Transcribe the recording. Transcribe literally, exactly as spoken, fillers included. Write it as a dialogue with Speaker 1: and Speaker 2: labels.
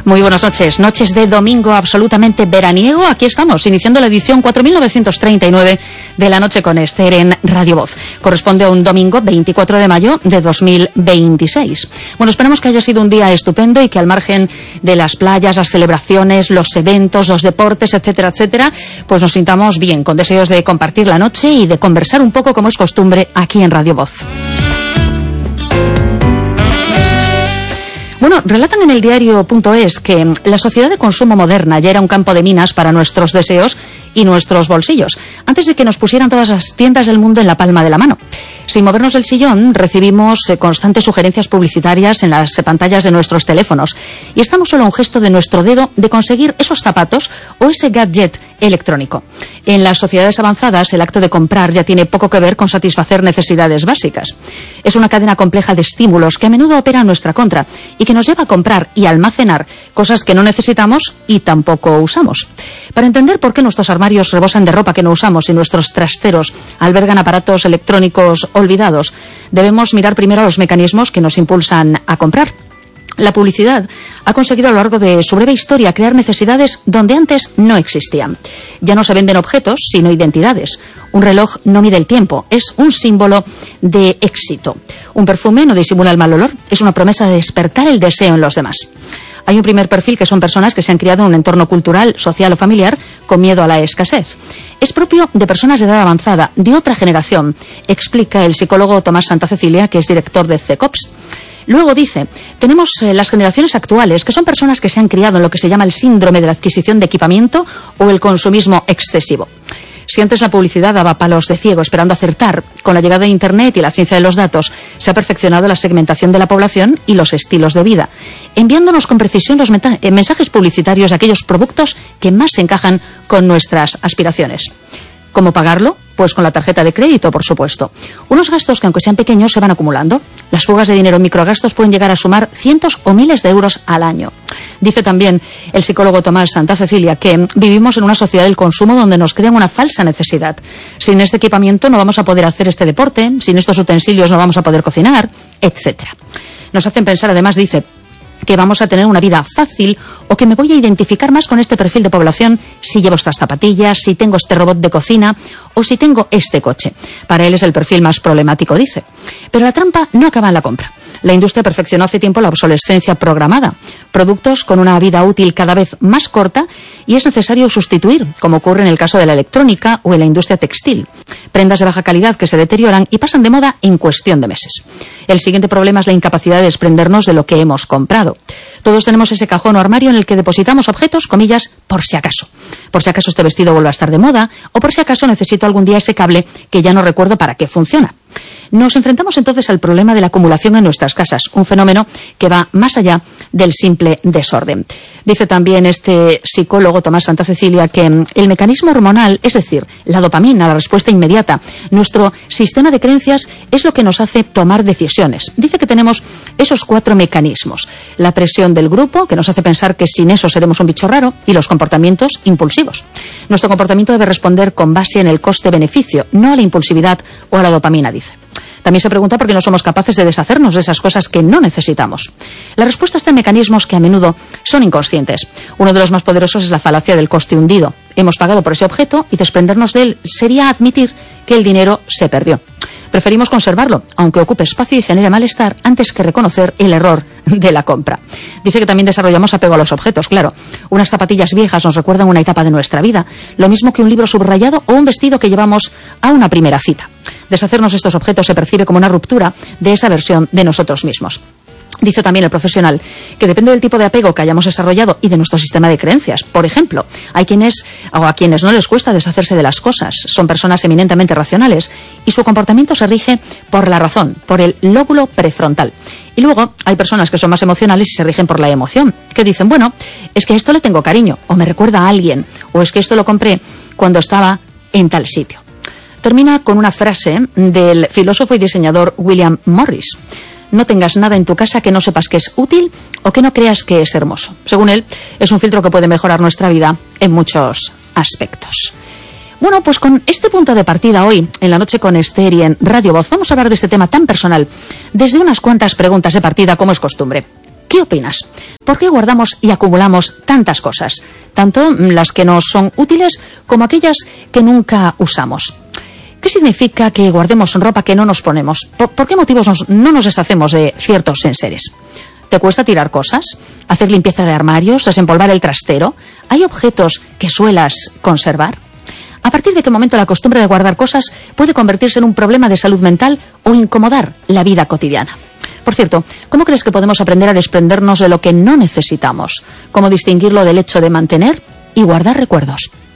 Speaker 1: Muy buenas noches, noches de domingo absolutamente veraniego. Aquí estamos, iniciando la edición cuatro mil novecientos treinta y nueve de La Noche con Esther en Radio Voz. Corresponde a un domingo veinticuatro de mayo de dos mil veintiséis. Bueno, esperamos que haya sido un día estupendo y que al margen de las playas, las celebraciones, los eventos, los deportes, etcétera, etcétera, pues nos sintamos bien, con deseos de compartir la noche y de conversar un poco como es costumbre aquí en Radio Voz. Bueno, relatan en el diario punto es que la sociedad de consumo moderna ya era un campo de minas para nuestros deseos y nuestros bolsillos, antes de que nos pusieran todas las tiendas del mundo en la palma de la mano. Sin movernos del sillón, recibimos eh, constantes sugerencias publicitarias en las eh, pantallas de nuestros teléfonos, y estamos solo a un gesto de nuestro dedo de conseguir esos zapatos o ese gadget electrónico. En las sociedades avanzadas, el acto de comprar ya tiene poco que ver con satisfacer necesidades básicas. Es una cadena compleja de estímulos que a menudo opera en nuestra contra y que nos lleva a comprar y almacenar cosas que no necesitamos y tampoco usamos. Para entender por qué nuestros armarios rebosan de ropa que no usamos y nuestros trasteros albergan aparatos electrónicos olvidados, debemos mirar primero los mecanismos que nos impulsan a comprar. La publicidad ha conseguido a lo largo de su breve historia crear necesidades donde antes no existían. Ya no se venden objetos, sino identidades. Un reloj no mide el tiempo, es un símbolo de éxito. Un perfume no disimula el mal olor, es una promesa de despertar el deseo en los demás. Hay un primer perfil que son personas que se han criado en un entorno cultural, social o familiar con miedo a la escasez. Es propio de personas de edad avanzada, de otra generación, explica el psicólogo Tomás Santa Cecilia, que es director de CECOPS. Luego dice, tenemos eh, las generaciones actuales, que son personas que se han criado en lo que se llama el síndrome de la adquisición de equipamiento o el consumismo excesivo. Si antes la publicidad daba palos de ciego esperando acertar, con la llegada de Internet y la ciencia de los datos se ha perfeccionado la segmentación de la población y los estilos de vida, enviándonos con precisión los mensajes publicitarios de aquellos productos que más se encajan con nuestras aspiraciones. ¿Cómo pagarlo? Pues con la tarjeta de crédito, por supuesto. Unos gastos que, aunque sean pequeños, se van acumulando. Las fugas de dinero en microgastos pueden llegar a sumar cientos o miles de euros al año. Dice también el psicólogo Tomás Santa Cecilia que vivimos en una sociedad del consumo donde nos crean una falsa necesidad. Sin este equipamiento no vamos a poder hacer este deporte, sin estos utensilios no vamos a poder cocinar, etcétera. Nos hacen pensar, además, dice, que vamos a tener una vida fácil o que me voy a identificar más con este perfil de población si llevo estas zapatillas, si tengo este robot de cocina o si tengo este coche. Para él es el perfil más problemático, dice. Pero la trampa no acaba en la compra. La industria perfeccionó hace tiempo la obsolescencia programada. Productos con una vida útil cada vez más corta y es necesario sustituir, como ocurre en el caso de la electrónica o en la industria textil. Prendas de baja calidad que se deterioran y pasan de moda en cuestión de meses. El siguiente problema es la incapacidad de desprendernos de lo que hemos comprado. Todos tenemos ese cajón o armario en el que depositamos objetos, comillas, por si acaso. Por si acaso este vestido vuelve a estar de moda o por si acaso necesito algún día ese cable que ya no recuerdo para qué funciona. Nos enfrentamos entonces al problema de la acumulación en nuestras casas, un fenómeno que va más allá del simple desorden. Dice también este psicólogo Tomás Santa Cecilia que el mecanismo hormonal, es decir, la dopamina, la respuesta inmediata, nuestro sistema de creencias es lo que nos hace tomar decisiones. Dice que tenemos esos cuatro mecanismos: la presión del grupo, que nos hace pensar que sin eso seremos un bicho raro, y los comportamientos impulsivos. Nuestro comportamiento debe responder con base en el coste-beneficio, no a la impulsividad o a la dopamina, dice. También se pregunta por qué no somos capaces de deshacernos de esas cosas que no necesitamos. La respuesta está en mecanismos que a menudo son inconscientes. Uno de los más poderosos es la falacia del coste hundido. Hemos pagado por ese objeto y desprendernos de él sería admitir que el dinero se perdió. Preferimos conservarlo, aunque ocupe espacio y genere malestar, antes que reconocer el error de la compra. Dice que también desarrollamos apego a los objetos, claro. Unas zapatillas viejas nos recuerdan una etapa de nuestra vida, lo mismo que un libro subrayado o un vestido que llevamos a una primera cita. Deshacernos de estos objetos se percibe como una ruptura de esa versión de nosotros mismos. Dice también el profesional que depende del tipo de apego que hayamos desarrollado y de nuestro sistema de creencias. Por ejemplo, hay quienes o a quienes no les cuesta deshacerse de las cosas. Son personas eminentemente racionales y su comportamiento se rige por la razón, por el lóbulo prefrontal. Y luego hay personas que son más emocionales y se rigen por la emoción, que dicen, bueno, es que a esto le tengo cariño, o me recuerda a alguien, o es que esto lo compré cuando estaba en tal sitio. Termina con una frase del filósofo y diseñador William Morris. No tengas nada en tu casa que no sepas que es útil o que no creas que es hermoso. Según él, es un filtro que puede mejorar nuestra vida en muchos aspectos. Bueno, pues con este punto de partida hoy, en La Noche con Esther y en Radio Voz, vamos a hablar de este tema tan personal, desde unas cuantas preguntas de partida, como es costumbre. ¿Qué opinas? ¿Por qué guardamos y acumulamos tantas cosas? Tanto las que nos son útiles como aquellas que nunca usamos. ¿Qué significa que guardemos ropa que no nos ponemos? ¿Por, por qué motivos nos, no nos deshacemos de ciertos enseres? ¿Te cuesta tirar cosas? ¿Hacer limpieza de armarios? ¿Desempolvar el trastero? ¿Hay objetos que suelas conservar? ¿A partir de qué momento la costumbre de guardar cosas puede convertirse en un problema de salud mental o incomodar la vida cotidiana? Por cierto, ¿cómo crees que podemos aprender a desprendernos de lo que no necesitamos? ¿Cómo distinguirlo del hecho de mantener y guardar recuerdos?